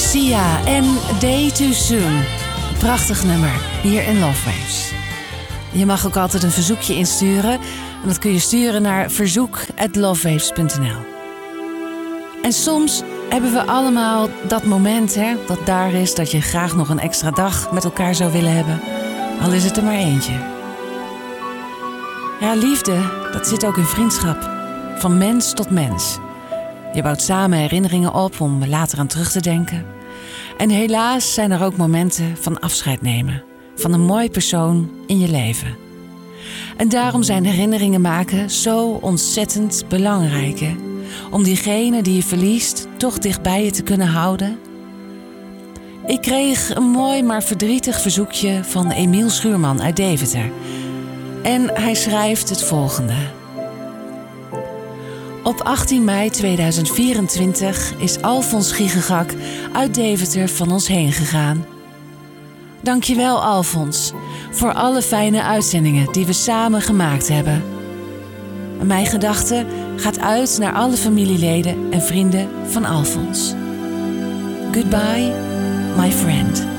Sia en Day Too Soon. Prachtig nummer, hier in Love Waves. Je mag ook altijd een verzoekje insturen. En dat kun je sturen naar verzoek@lovewaves.nl. En soms hebben we allemaal dat moment, dat daar is, dat je graag nog een extra dag met elkaar zou willen hebben. Al is het er maar eentje. Ja, liefde, dat zit ook in vriendschap. Van mens tot mens. Je bouwt samen herinneringen op om later aan terug te denken. En helaas zijn er ook momenten van afscheid nemen. Van een mooi persoon in je leven. En daarom zijn herinneringen maken zo ontzettend belangrijk. Hè? Om diegene die je verliest toch dicht bij je te kunnen houden. Ik kreeg een mooi maar verdrietig verzoekje van Emiel Schuurman uit Deventer. En hij schrijft het volgende. Op 18 mei 2024 is Alfons Giegegak uit Deventer van ons heen gegaan. Dankjewel Alfons voor alle fijne uitzendingen die we samen gemaakt hebben. Mijn gedachte gaat uit naar alle familieleden en vrienden van Alfons. Goodbye, my friend.